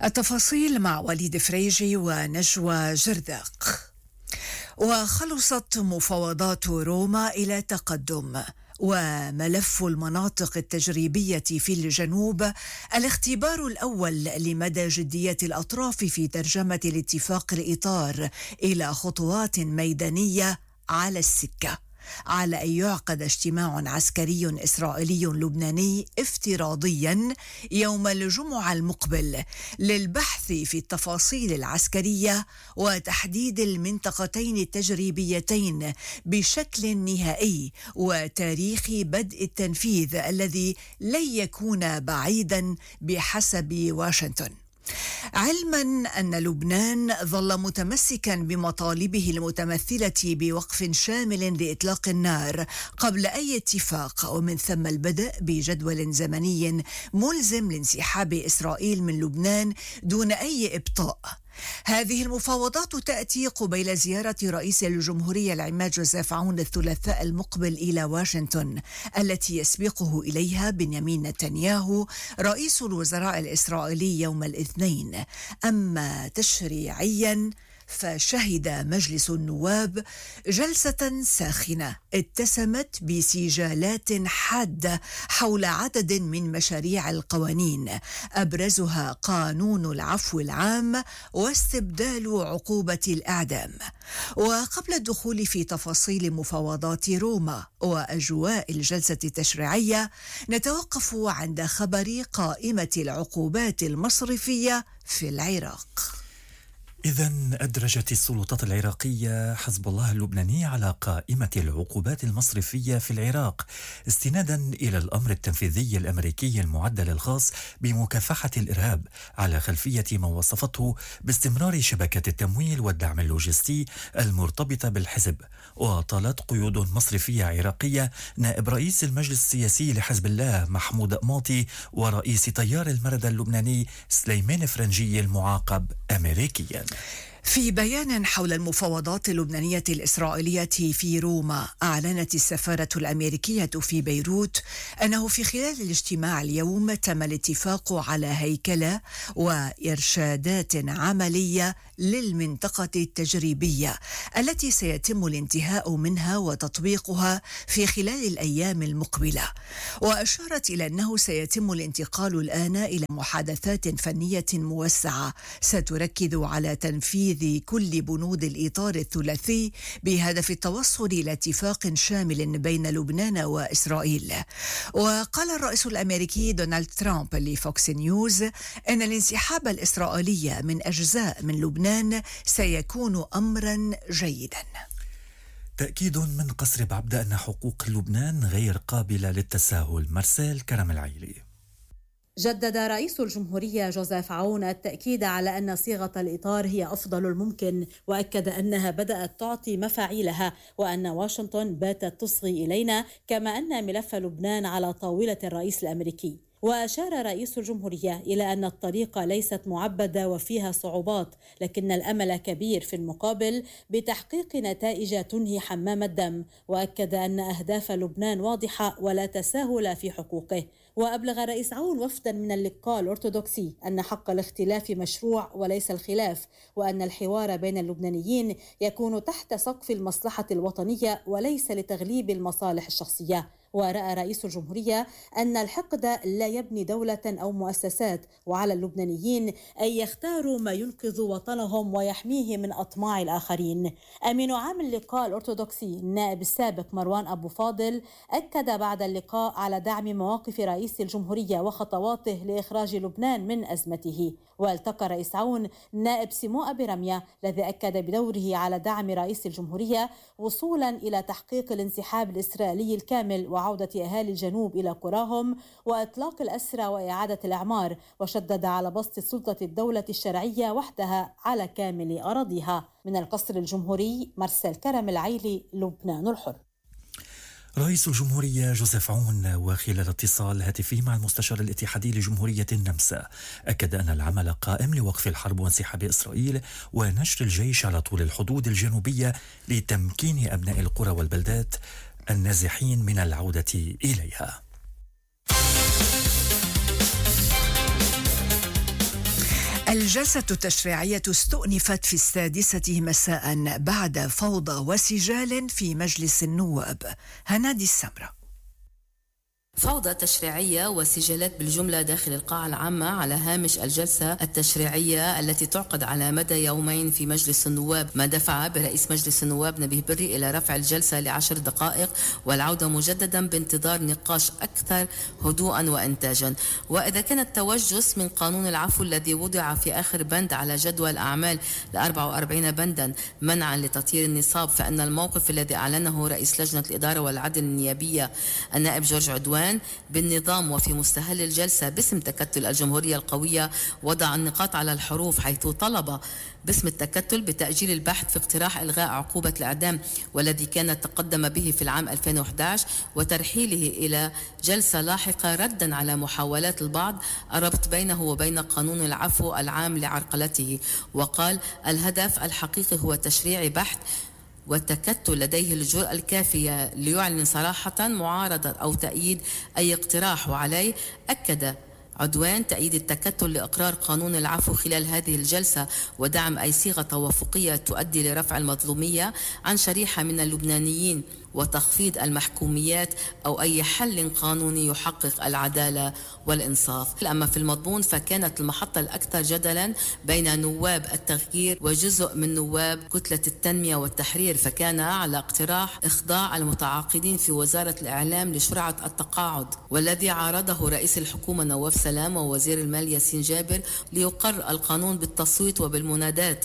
التفاصيل مع وليد فريجي ونجوى جرداق. وخلصت مفاوضات روما إلى تقدم، وملف المناطق التجريبية في الجنوب الاختبار الأول لمدى جدية الأطراف في ترجمة الاتفاق الإطار إلى خطوات ميدانية على السكة، على أن يعقد اجتماع عسكري إسرائيلي لبناني افتراضيا يوم الجمعة المقبل للبحث في التفاصيل العسكرية وتحديد المنطقتين التجريبيتين بشكل نهائي وتاريخ بدء التنفيذ الذي لن يكون بعيدا بحسب واشنطن، علما أن لبنان ظل متمسكا بمطالبه المتمثلة بوقف شامل لإطلاق النار قبل أي اتفاق، ومن ثم البدء بجدول زمني ملزم لانسحاب إسرائيل من لبنان دون أي إبطاء. هذه المفاوضات تأتي قبيل زيارة رئيس الجمهورية العماد جوزيف عون الثلاثاء المقبل إلى واشنطن، التي يسبقه إليها بنيامين نتنياهو رئيس الوزراء الإسرائيلي يوم الاثنين. أما تشريعيا فشهد مجلس النواب جلسة ساخنة اتسمت بسجالات حادة حول عدد من مشاريع القوانين، أبرزها قانون العفو العام واستبدال عقوبة الإعدام. وقبل الدخول في تفاصيل مفاوضات روما وأجواء الجلسة التشريعية، نتوقف عند خبر قائمة العقوبات المصرفية في العراق. إذن أدرجت السلطات العراقية حزب الله اللبناني على قائمة العقوبات المصرفية في العراق استنادا إلى الأمر التنفيذي الأمريكي المعدل الخاص بمكافحة الإرهاب، على خلفية ما وصفته باستمرار شبكة التمويل والدعم اللوجستي المرتبطة بالحزب. وطالت قيود مصرفية عراقية نائب رئيس المجلس السياسي لحزب الله محمود أماطي ورئيس تيار المردة اللبناني سليمان فرنجي المعاقب أمريكيا. في بيان حول المفاوضات اللبنانية الإسرائيلية في روما، أعلنت السفارة الأمريكية في بيروت أنه في خلال الاجتماع اليوم تم الاتفاق على هيكلة وإرشادات عملية للمنطقة التجريبية التي سيتم الانتهاء منها وتطبيقها في خلال الأيام المقبلة. وأشارت إلى أنه سيتم الانتقال الآن إلى محادثات فنية موسعة ستركز على تنفيذ كل بنود الإطار الثلاثي بهدف التوصل إلى اتفاق شامل بين لبنان وإسرائيل. وقال الرئيس الأمريكي دونالد ترامب لفوكس نيوز أن الانسحاب الإسرائيلي من أجزاء من لبنان سيكون أمرا جيدا. تأكيد من قصر بعبدة أن حقوق لبنان غير قابلة للتساهل. مرسال كرم العيلي. جدد رئيس الجمهورية جوزيف عون التأكيد على أن صيغة الإطار هي أفضل الممكن، وأكد أنها بدأت تعطي مفاعيلها وأن واشنطن باتت تصغي إلينا، كما أن ملف لبنان على طاولة الرئيس الأمريكي. وأشار رئيس الجمهورية إلى أن الطريق ليست معبدة وفيها صعوبات، لكن الأمل كبير في المقابل بتحقيق نتائج تنهي حمام الدم، وأكد أن أهداف لبنان واضحة ولا تساهل في حقوقه. وأبلغ رئيس عون وفدا من اللقاء الأرثوذكسي أن حق الاختلاف مشروع وليس الخلاف، وأن الحوار بين اللبنانيين يكون تحت سقف المصلحة الوطنية وليس لتغليب المصالح الشخصية. ورأى رئيس الجمهورية أن الحقد لا يبني دولة أو مؤسسات، وعلى اللبنانيين أن يختاروا ما ينقذ وطنهم ويحميه من أطماع الآخرين. أمين عام اللقاء الأرثوذكسي النائب السابق مروان أبو فاضل أكد بعد اللقاء على دعم مواقف رئيس الجمهورية وخطواته لإخراج لبنان من أزمته. والتقى رئيس عون نائب سيمو أبي رمية الذي أكد بدوره على دعم رئيس الجمهورية وصولا إلى تحقيق الانسحاب الإسرائيلي الكامل وعودة أهالي الجنوب إلى قراهم وإطلاق الأسرى وإعادة الإعمار، وشدد على بسط سلطة الدولة الشرعية وحدها على كامل أراضيها. من القصر الجمهوري مرسال كرم العيلي، لبنان الحر. رئيس الجمهورية جوزيف عون وخلال اتصال هاتفي مع المستشار الاتحادي لجمهورية النمسا أكد أن العمل قائم لوقف الحرب وانسحاب إسرائيل ونشر الجيش على طول الحدود الجنوبية لتمكين أبناء القرى والبلدات النازحين من العودة إليها. الجلسة التشريعية استؤنفت في 6 مساء بعد فوضى وسجال في مجلس النواب. هنادي السمرة. فوضى تشريعية وسجالات بالجملة داخل القاعة العامة على هامش الجلسة التشريعية التي تعقد على مدى يومين في مجلس النواب، ما دفع برئيس مجلس النواب نبيه بري إلى رفع الجلسة ل10 دقائق والعودة مجددا بانتظار نقاش أكثر هدوءا وإنتاجا. وإذا كان التوجس من قانون العفو الذي وضع في آخر بند على جدول أعمال ل44 بندا منعا لتطهير النصاب، فإن الموقف الذي أعلنه رئيس لجنة الإدارة والعدل النيابية النائب جورج عدوان بالنظام وفي مستهل الجلسة باسم تكتل الجمهورية القوية وضع النقاط على الحروف، حيث طلب باسم التكتل بتأجيل البحث في اقتراح إلغاء عقوبة الإعدام والذي كان تقدم به في العام 2011 وترحيله إلى جلسة لاحقة ردا على محاولات البعض الربط بينه وبين قانون العفو العام لعرقلته. وقال الهدف الحقيقي هو تشريع بحث والتكتل لديه الجرأة الكافية ليعلن صراحة معارضة أو تأييد أي اقتراح. وعليه أكد عدوان تأييد التكتل لإقرار قانون العفو خلال هذه الجلسة ودعم أي صيغة توافقية تؤدي لرفع المظلومية عن شريحة من اللبنانيين وتخفيض المحكوميات أو أي حل قانوني يحقق العدالة والإنصاف. أما في المضمون فكانت المحطة الأكثر جدلا بين نواب التغيير وجزء من نواب كتلة التنمية والتحرير، فكان على اقتراح إخضاع المتعاقدين في وزارة الإعلام لشرعة التقاعد، والذي عارضه رئيس الحكومة نواف سلام ووزير المال ياسين جابر ليقر القانون بالتصويت وبالمنادات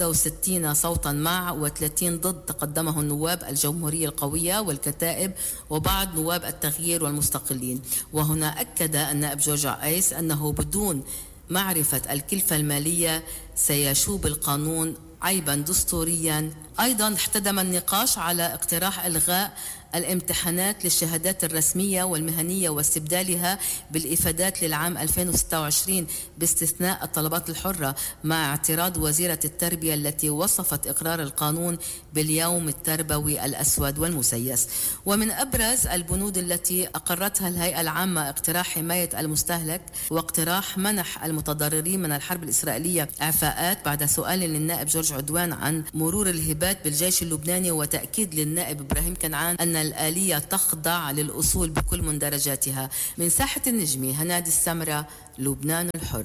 61 صوتا مع و30 ضد. تقدمه النواب الجمهورية القوية والكتائب وبعض نواب التغيير والمستقلين. وهنا أكد النائب جورج عيس أنه بدون معرفة الكلفة المالية سيشوب القانون عيبا دستوريا. أيضا احتدم النقاش على اقتراح إلغاء الامتحانات للشهادات الرسمية والمهنية واستبدالها بالإفادات للعام 2026 باستثناء الطلبات الحرة، مع اعتراض وزيرة التربية التي وصفت إقرار القانون باليوم التربوي الأسود والمسيس. ومن أبرز البنود التي أقرتها الهيئة العامة اقتراح حماية المستهلك واقتراح منح المتضررين من الحرب الإسرائيلية إعفاءات بعد سؤال للنائب جورج عدوان عن مرور الهبات بالجيش اللبناني، وتأكيد للنائب إبراهيم كنعان أن الآلية تخضع للأصول بكل مندرجاتها. من ساحة النجمي هنادي السمرة، لبنان الحر.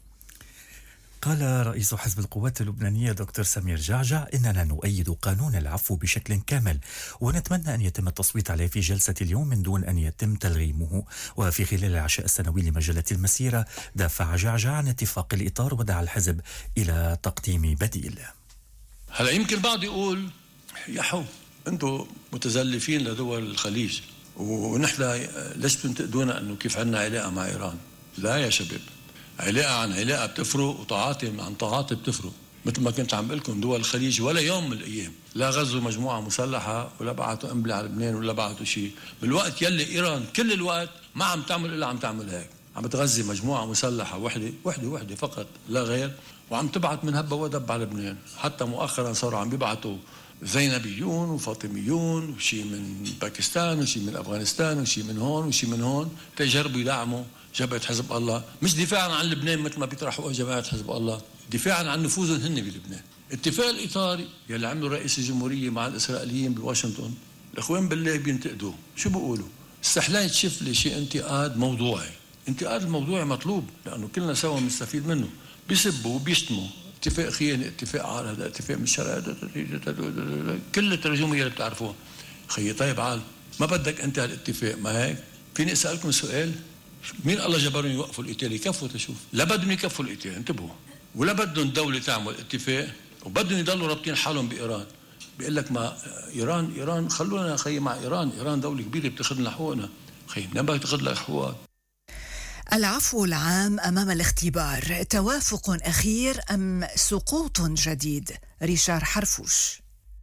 قال رئيس حزب القوات اللبنانية دكتور سمير جعجع إننا نؤيد قانون العفو بشكل كامل ونتمنى أن يتم التصويت عليه في جلسة اليوم من دون أن يتم تلغيمه. وفي خلال العشاء السنوي لمجلة المسيرة دافع جعجع عن اتفاق الإطار ودعا الحزب إلى تقديم بديل. هلا يمكن البعض يقول يا حو أنتم متزلفين لدول الخليج ونحن ليش بتنتقدونا أنه كيف عنا علاقة مع إيران؟ لا يا شباب، علاقة عن علاقة بتفرق وتعاطي عن تعاطي بتفرق. مثل ما كنت عم بقول لكم دول الخليج ولا يوم من الأيام لا غزوا مجموعة مسلحة ولا بعتوا قنبلة على لبنان ولا بعتوا شيء، بالوقت يلي إيران كل الوقت ما عم تعمل إلا عم تعمل هيك، عم بتغذي مجموعة مسلحة وحدة فقط لا غير، وعم تبعت من هبة ودب على لبنان. حتى مؤخرا صاروا عم بيبعتوا زينبيون وفاطميون وشي من باكستان وشي من أفغانستان وشي من هون وشي من هون تجربوا يدعموا جبهة حزب الله، مش دفاعا عن لبنان مثل ما بيطرحوا جماعة حزب الله، دفاعا عن نفوذهم هن بلبنان. اتفاق الإطار يلي عمله رئيس الجمهورية مع الإسرائيليين بواشنطن، الإخوان بالله بينتقدوه، شو بيقولوا؟ استحليت تشوف لي شيء انتقاد موضوعي، انتقاد الموضوعي مطلوب لأنه كلنا سوا بنستفيد منه. بيسبوا وبيشتموا، اتفاق خيانة، اتفاق عرض، اتفاق من الشرع، كل الترجمة اللي بتعرفوها. خيي طيب عال ما بدك انت هالاتفاق، ما هيك؟ فيني اسألكم سؤال، مين الله جبرهم يوقفوا القتال؟ يكفوا تشوف، لا بدهم يكفوا القتال انتبهوا، ولا بدهم الدولة تعمل اتفاق، وبدهم يضلوا رابطين حالهم بإيران. بيقول لك ما إيران خلونا خيي مع إيران دولة كبيرة بتاخذ لنا حقوقنا. خيي منين بدك تاخذ لك حقوقك؟ العفو العام أمام الاختبار، توافق أخير أم سقوط جديد؟ ريشار حرفوش.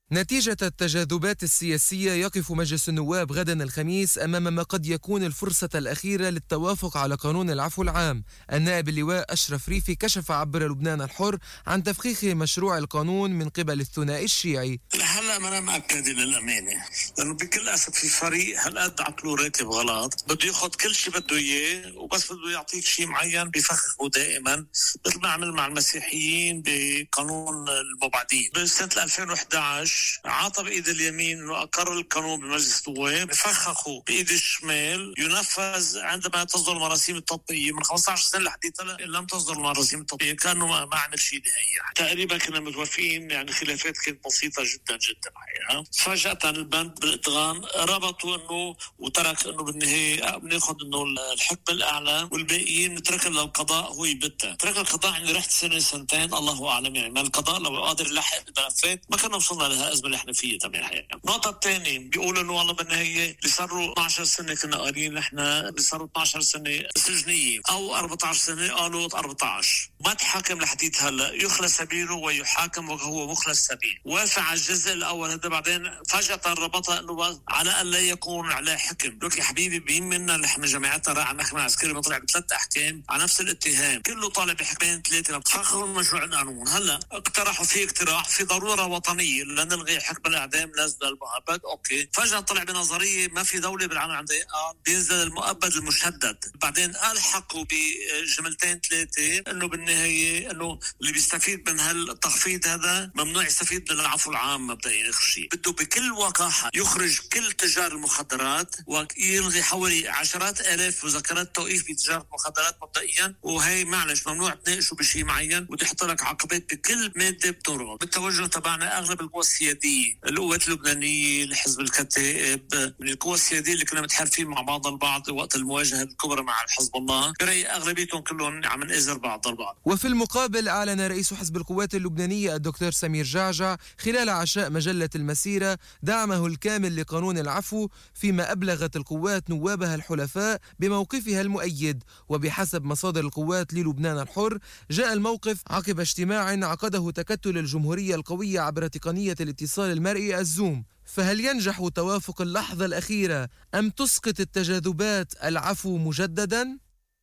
نتيجة التجاذبات السياسية يقف مجلس النواب غدا الخميس أمام ما قد يكون الفرصة الأخيرة للتوافق على قانون العفو العام. النائب اللواء أشرف ريفي كشف عبر لبنان الحر عن تفخيخ مشروع القانون من قبل الثنائي الشيعي. هلا ما أنا مأكد للأمانة، لأنه بكل أسف في فريق هالقد عقله راتب غلط، بده ياخد كل شيء بده إياه وبس بده يعطيك شيء معين بيفخخه دائما، مثل ما عمل مع المسيحيين بقانون المبعدين بسنة 2011. عاطى بإيد اليمين انه اقر القانون بمجلس النواب، فخخه بإيد الشمال ينفذ عندما تصدر المراسيم التطبيقية. من 15 سنة لحديت هلا لم تصدر المراسيم التطبيقية، كانوا ما عمل شيء نهائي. تقريبا كنا متوافقين، يعني خلافات كانت بسيطة جدا جدا. فجأة البند بالإدغام ربطوا انه وترك انه بالنهاية بناخذ انه الحكم الأعلى والباقيين نترك للقضاء هو يبتها. ترك القضاء يعني رحت سنة سنتين الله أعلم، يعني ما القضاء لو قادر يلحق الملفات ما كنا وصلنا لها الأزمة اللي احنا فيها. النقطة الثانية بيقولوا انه والله بالنهاية اللي صاروا 12 سنة كنا قارين نحن اللي صاروا 12 سنة سجنية او 14 سنة، قالوا 14 ما تحاكم لحديت هلا، يخلى سبيله ويحاكم وهو مخلص سبيل. وافق على الجزء الاول هذا، بعدين فجأة ربطها انه على ان لا يكون عليه حكم. لك يا حبيبي مين منا اللي احنا جماعتنا راح على المحكمة العسكرية بطلع ب3 احكام على نفس الاتهام، كله طالع بحكمين 3. فخروا مشروع القانون. هلا اقترحوا فيه اقتراح في ضرورة وطنية لنلغي حكم الإعدام نزل المؤبد. أوكي، فجأة طلع بنظرية ما في دولة بالعالم عندها بينزل المؤبد المشدد. بعدين ألحقوا بجملتين 3 إنه بالنهاية إنه اللي بيستفيد من هالتخفيض هذا ممنوع يستفيد من العفو العام مبدئيا. آخر شيء بده بكل وقاحة يخرج كل تجار المخدرات ويلغي حوالي عشرات آلاف مذكرات توقيف بتجارة المخدرات مبدئيا، وهي معلش ممنوع تناقشوا بشيء معين وتحط لك عقبات بكل مادة بطرق. بالتوجه تبعنا أغلب القوى السيادية، القوات اللبنانية، الحزب الكتائب، من القوى السيادية اللي كنا متحالفين مع بعض البعض وقت المواجهة الكبرى مع الحزب الله، برأيي أغلبيتهم كلهم عم نأزر بعض البعض. وفي المقابل أعلن رئيس حزب القوات اللبنانية الدكتور سمير جعجع خلال عشاء مجلة المسيرة دعمه الكامل لقانون العفو، فيما أبلغت القوات نوابها الحلفاء بموقفها المؤيد. وبحسب مصادر القوات للبنان الحر جاء الموقف عقب اجتماع عقده تكتل الجمهورية القوية عبر تقنية الاتصال المرئي الزوم. فهل ينجح توافق اللحظة الأخيرة أم تسقط التجاذبات العفو مجددا؟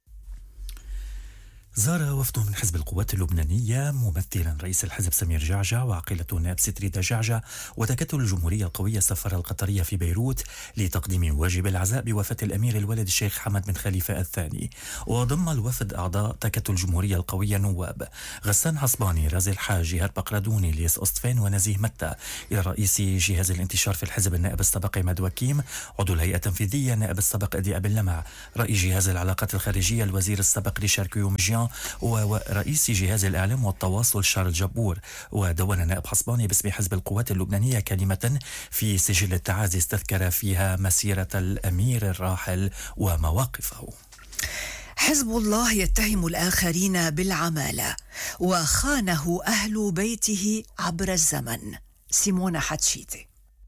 زار وفد من حزب القوات اللبنانية ممثلا رئيس الحزب سمير جعجع وعقيلته نائب ستريدا جعجع وتكتل الجمهورية القوية السفارة القطرية في بيروت لتقديم واجب العزاء بوفاة الأمير الوالد الشيخ حمد بن خليفة الثاني. وضم الوفد أعضاء تكتل الجمهورية القوية نواب غسان حصباني، رازي الحاج، جهاد بقردوني، ليس أسطفين ونزيه متى. إلى رئيس جهاز الانتشار في الحزب النائب السابق عماد وكيم، عضو الهيئة التنفيذية النائب السابق أدي أبي اللمع، رئيس جهاز العلاقات الخارجية الوزير السابق ريشار كيومجيان، ورئيس جهاز الإعلام والتواصل شارل جبور. ودون نائب حصباني باسم حزب القوات اللبنانية كلمة في سجل التعازي استذكر فيها مسيرة الأمير الراحل ومواقفه. حزب الله يتهم الآخرين بالعمالة وخانه أهل بيته عبر الزمن. سيمونا حتشيتي.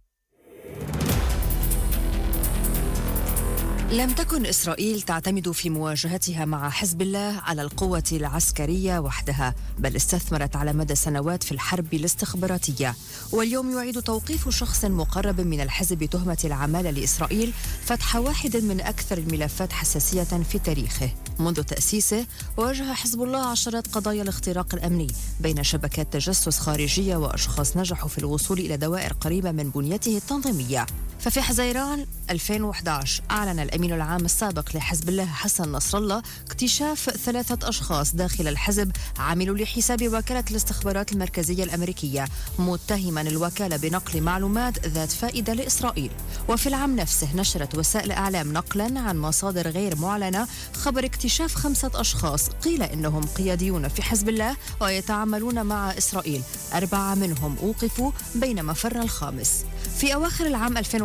لم تكن إسرائيل تعتمد في مواجهتها مع حزب الله على القوة العسكرية وحدها، بل استثمرت على مدى سنوات في الحرب الاستخباراتية. واليوم يعيد توقيف شخص مقرب من الحزب بتهمة العمالة لإسرائيل فتح واحد من أكثر الملفات حساسية في تاريخه. منذ تأسيسه واجه حزب الله عشرات قضايا الاختراق الأمني بين شبكات تجسس خارجية وأشخاص نجحوا في الوصول إلى دوائر قريبة من بنيته التنظيمية. ففي حزيران 2011 أعلن الأمين العام السابق لحزب الله حسن نصر الله اكتشاف 3 أشخاص داخل الحزب عملوا لحساب وكالة الاستخبارات المركزية الأمريكية، متهما الوكالة بنقل معلومات ذات فائدة لإسرائيل. وفي العام نفسه نشرت وسائل إعلام نقلا عن مصادر غير معلنة خبر اكتشاف 5 أشخاص قيل إنهم قياديون في حزب الله ويتعاملون مع إسرائيل. 4 منهم أوقفوا بينما فر الخامس. في أواخر العام 2014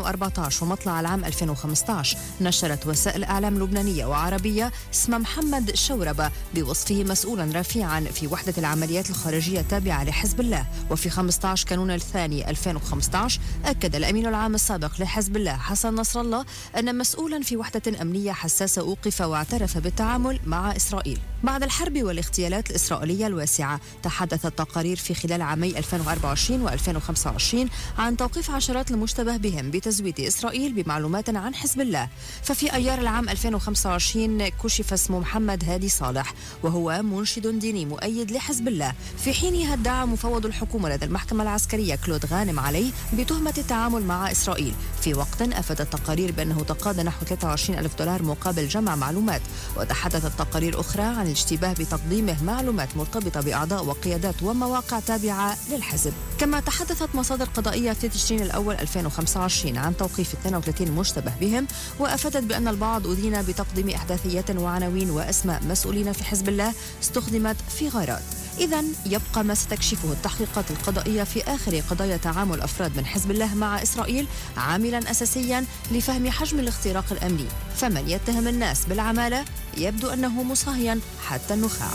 2014 ومطلع العام 2015 نشرت وسائل إعلام لبنانية وعربية اسم محمد شوربة بوصفه مسؤولا رفيعا في وحدة العمليات الخارجية التابعة لحزب الله. وفي 15 كانون الثاني 2015 أكد الأمين العام السابق لحزب الله حسن نصر الله أن مسؤولا في وحدة أمنية حساسة أوقف واعترف بالتعامل مع إسرائيل. بعد الحرب والاغتيالات الإسرائيلية الواسعة تحدثت تقارير في خلال عامي 2024 و2025 عن توقيف عشرات المشتبه بهم بتزويد إسرائيل بمعلومات عن حزب الله. ففي أيار العام 2025 كشف اسم محمد هادي صالح وهو منشد ديني مؤيد لحزب الله، في حينها ادعى مفوض الحكومة لدى المحكمة العسكرية كلود غانم عليه بتهمة التعامل مع إسرائيل، في وقت أفادت التقارير بأنه تقاضى نحو $23,000 مقابل جمع معلومات. وتحدثت تقارير أخرى عن الاشتباه بتقديمه معلومات مرتبطة بأعضاء وقيادات ومواقع تابعة للحزب. كما تحدثت مصادر قضائية في تشرين الأول 2025 عن توقيف 32 مشتبه بهم، وأفادت بأن البعض أدين بتقديم إحداثيات وعناوين وأسماء مسؤولين في حزب الله استخدمت في غارات. إذن يبقى ما ستكشفه التحقيقات القضائية في آخر قضايا تعامل أفراد من حزب الله مع إسرائيل عاملا أساسيا لفهم حجم الاختراق الأمني. فمن يتهم الناس بالعمالة يبدو أنه مصهيا حتى النخاع.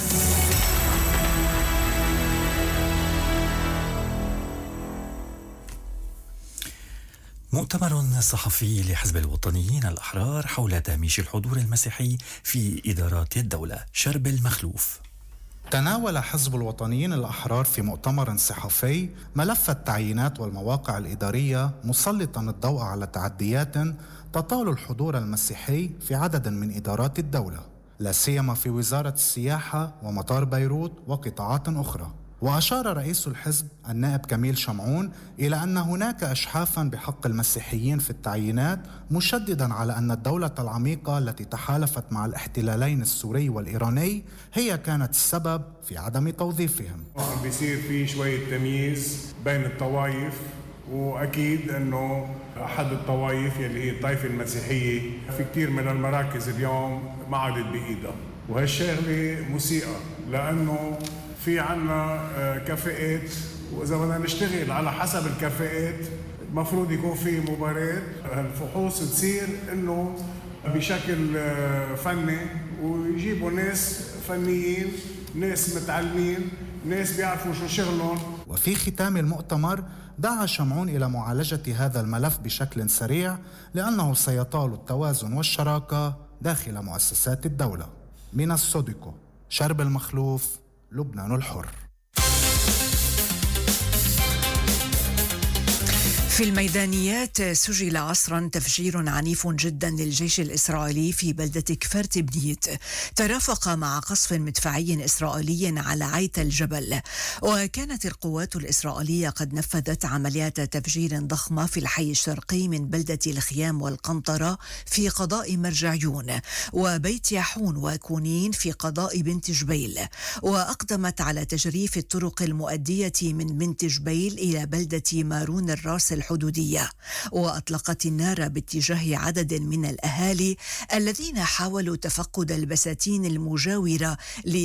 مؤتمر صحفي لحزب الوطنيين الأحرار حول تهميش الحضور المسيحي في إدارات الدولة. شرب المخلوف. تناول حزب الوطنيين الأحرار في مؤتمر صحفي ملف التعيينات والمواقع الإدارية، مسلطا الضوء على تعديات تطال الحضور المسيحي في عدد من إدارات الدولة، لا سيما في وزارة السياحة ومطار بيروت وقطاعات أخرى. وأشار رئيس الحزب النائب كميل شمعون إلى أن هناك إجحافاً بحق المسيحيين في التعيينات، مشدداً على أن الدولة العميقة التي تحالفت مع الاحتلالين السوري والإيراني هي كانت السبب في عدم توظيفهم. عم بيصير في شوية تمييز بين الطوائف، وأكيد أنه أحد الطوائف يلي هي الطائفة المسيحية في كتير من المراكز اليوم ما عادت بإيدها، وهالشغلة مسيئة لأنه في عنا كفاءات، وإذا بدنا نشتغل على حسب الكفاءات المفروض يكون في مباراة. الفحوص تصير إنه بشكل فني، ويجيبوا ناس فنيين، ناس متعلمين، ناس بيعرفوا شو شغلهم. وفي ختام المؤتمر دعا شمعون إلى معالجة هذا الملف بشكل سريع، لأنه سيطال التوازن والشراكة داخل مؤسسات الدولة. من السوديكو، شرب المخلوف، لبنان الحر. في الميدانيات سجل عصرا تفجير عنيف جدا للجيش الإسرائيلي في بلدة كفر تبنيت، ترافق مع قصف مدفعي إسرائيلي على عيت الجبل. وكانت القوات الإسرائيلية قد نفذت عمليات تفجير ضخمة في الحي الشرقي من بلدة الخيام والقنطرة في قضاء مرجعيون، وبيت يحون وكونين في قضاء بنت جبيل. وأقدمت على تجريف الطرق المؤدية من بنت جبيل إلى بلدة مارون الراس الحدودية، وأطلقت النار باتجاه عدد من الأهالي الذين حاولوا تفقد البساتين المجاورة